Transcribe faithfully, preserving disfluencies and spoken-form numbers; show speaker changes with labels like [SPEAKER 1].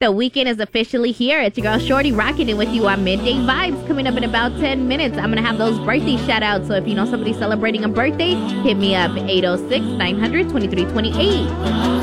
[SPEAKER 1] The weekend is officially here. It's your girl Shorty rocking it with you on Midday Vibes. Coming up in about ten minutes, I'm going to have those birthday shout outs. So if you know somebody celebrating a birthday, hit me up eight oh six, nine hundred, twenty-three twenty-eight.